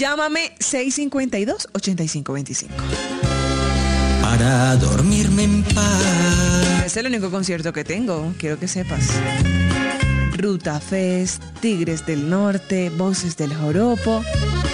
Llámame 652-8525. Para dormirme en paz. Es el único concierto que tengo, quiero que sepas. Ruta Fest, Tigres del Norte, Voces del Joropo.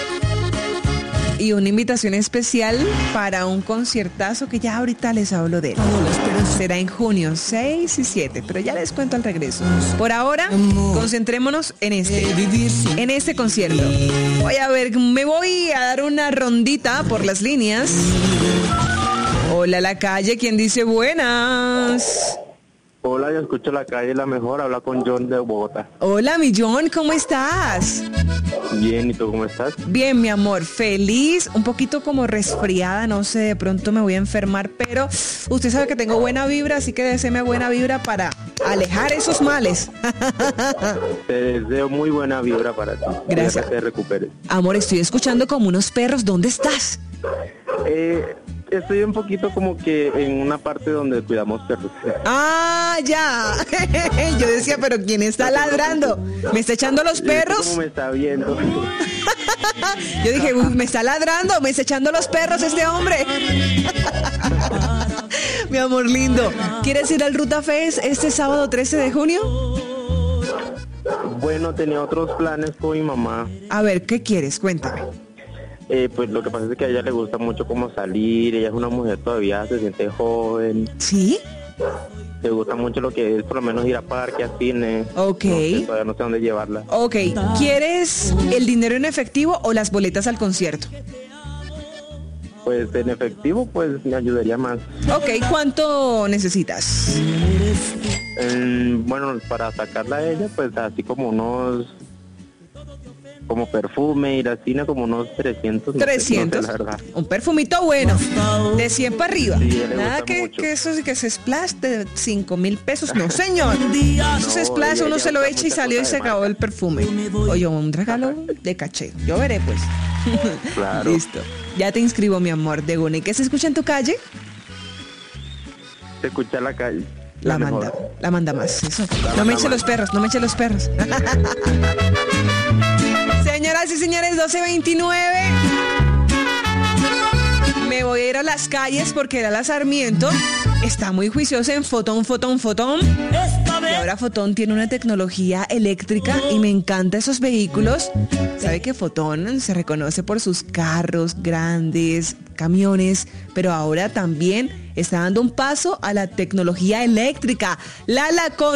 Y una invitación especial para un conciertazo que ya ahorita les hablo de él. Será en junio 6 y 7, pero ya les cuento al regreso. Por ahora, concentrémonos en este concierto. Me voy a dar una rondita por las líneas. Hola, La Calle, ¿quién dice buenas? Hola, yo escucho La Calle, la mejor, habla con John de Bogotá. Hola, mi John, ¿cómo estás? Bien, ¿y tú cómo estás? Bien, mi amor, feliz, un poquito como resfriada, no sé, de pronto me voy a enfermar, pero usted sabe que tengo buena vibra, así que deséme buena vibra para alejar esos males. Te deseo muy buena vibra para ti. Gracias. Que te recuperes. Amor, estoy escuchando como unos perros, ¿dónde estás? Estoy un poquito como que en una parte donde cuidamos perros. Ah, ya. Yo decía, pero ¿quién está ladrando? ¿Me está echando los perros? ¿Cómo me está viendo? Yo dije, me está ladrando, me está echando los perros este hombre. Mi amor lindo, ¿quieres ir al Ruta Fest este sábado 13 de junio? Bueno, tenía otros planes con mi mamá. A ver, ¿qué quieres? Cuéntame. Pues lo que pasa es que a ella le gusta mucho como salir, ella es una mujer todavía, se siente joven. ¿Sí? Le gusta mucho lo que es por lo menos ir a parque, a cine. Ok. No sé, todavía no sé dónde llevarla. Ok, ¿quieres el dinero en efectivo o las boletas al concierto? Pues en efectivo, pues me ayudaría más. Ok, ¿cuánto necesitas? Bueno, para sacarla a ella, pues así como unos... como perfume, ir al cine como unos 300. 300. No sé, la verdad. Un perfumito bueno. De 100 para arriba. Sí, Nada que eso sí que se splash de 5,000 pesos. No, señor. Eso se splash, uno se lo echa y salió y se acabó el perfume. Oye, un regalo de caché. Yo veré, pues. Claro. Listo. Ya te inscribo, mi amor, de una. ¿Y qué se escucha en tu calle? Se escucha La Calle. La manda más. Eso. No me eche los perros. Señoras y señores, 12:29. Me voy a ir a las calles porque Lala Sarmiento está muy juiciosa en Fotón. Y ahora Fotón tiene una tecnología eléctrica y me encantan esos vehículos. Sabe que Fotón se reconoce por sus carros grandes, camiones, pero ahora también está dando un paso a la tecnología eléctrica. Lala, con